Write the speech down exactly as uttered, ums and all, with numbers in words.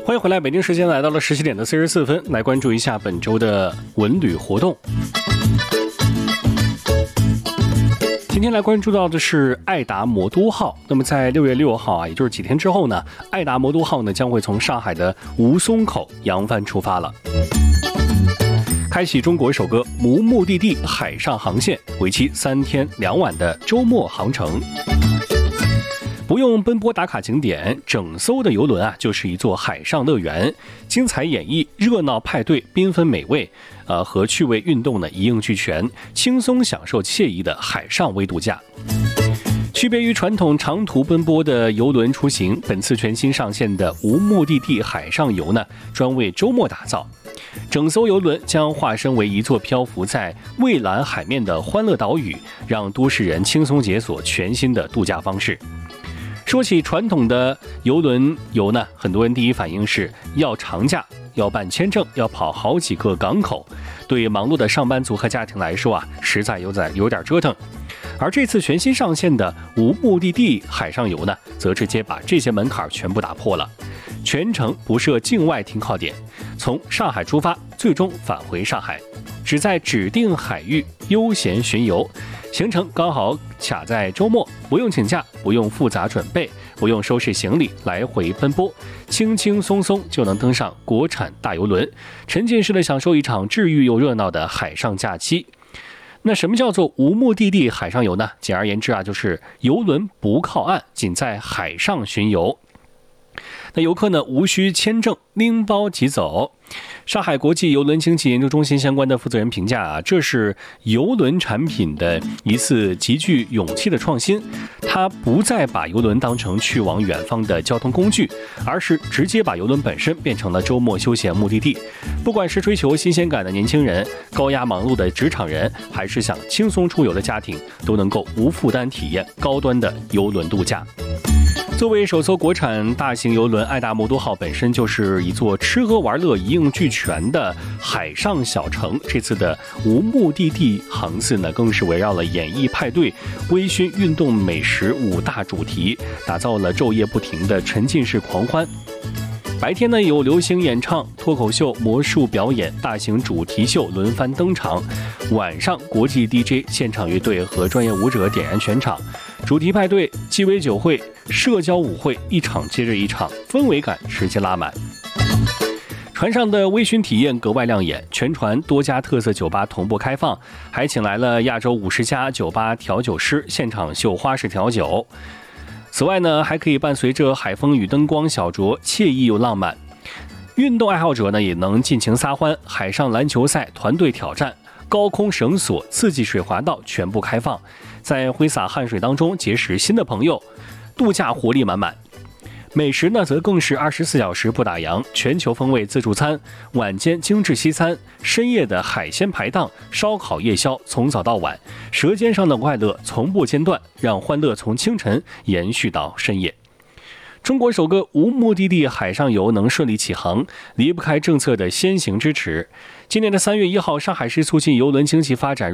欢迎回来，北京时间来到了十七点的四十四分，来关注一下本周的文旅活动。今天来关注到的是爱达魔都号。那么在六月六号啊，也就是几天之后呢，爱达魔都号呢将会从上海的吴淞口扬帆出发了，开启中国首个无目的地海上航线，为期三天两晚的周末航程。不用奔波打卡景点，整艘的游轮啊就是一座海上乐园，精彩演绎、热闹派对、缤纷美味，呃和趣味运动呢一应俱全，轻松享受惬意的海上微度假。区别于传统长途奔波的游轮出行，本次全新上线的无目的地海上游呢，专为周末打造。整艘游轮将化身为一座漂浮在蔚蓝海面的欢乐岛屿，让都市人轻松解锁全新的度假方式。说起传统的游轮游呢，很多人第一反应是要长假，要办签证，要跑好几个港口，对忙碌的上班族和家庭来说啊，实在有点有点折腾。而这次全新上线的无目的地海上游呢，则直接把这些门槛全部打破了，全程不设境外停靠点，从上海出发，最终返回上海，只在指定海域悠闲巡游。行程刚好卡在周末，不用请假，不用复杂准备，不用收拾行李来回奔波，轻轻松松就能登上国产大游轮，沉浸式的享受一场治愈又热闹的海上假期。那什么叫做无目的地海上游呢？简而言之啊，就是游轮不靠岸，仅在海上巡游。那游客呢无需签证，拎包即走。上海国际邮轮经济研究中心相关的负责人评价啊，这是邮轮产品的一次极具勇气的创新。它不再把邮轮当成去往远方的交通工具，而是直接把邮轮本身变成了周末休闲目的地。不管是追求新鲜感的年轻人、高压忙碌的职场人，还是想轻松出游的家庭，都能够无负担体验高端的邮轮度假。作为首艘国产大型邮轮，爱达魔都号本身就是一座吃喝玩乐一应俱全的海上小城。这次的无目的地航次呢，更是围绕了演艺派对、微醺运动、美食五大主题，打造了昼夜不停的沉浸式狂欢。白天呢有流行演唱、脱口秀、魔术表演、大型主题秀轮番登场，晚上国际 D J、现场乐队和专业舞者点燃全场，主题派对、鸡尾酒会、社交舞会一场接着一场，氛围感直接拉满。船上的微醺体验格外亮眼，全船多家特色酒吧同步开放，还请来了亚洲五十家酒吧调酒师现场秀花式调酒。此外呢，还可以伴随着海风与灯光小酌，惬意又浪漫。运动爱好者呢也能尽情撒欢，海上篮球赛、团队挑战、高空绳索、刺激水滑道全部开放，在挥洒汗水当中结识新的朋友，度假活力满满。美食呢则更是二十四小时不打烊，全球风味自助餐、晚间精致西餐、深夜的海鲜排档、烧烤夜宵，从早到晚，舌尖上的快乐从不间断，让欢乐从清晨延续到深夜。中国首个无目的地海上游能顺利起航，离不开政策的先行支持。今年的三月一号，上海市促进邮轮经济发展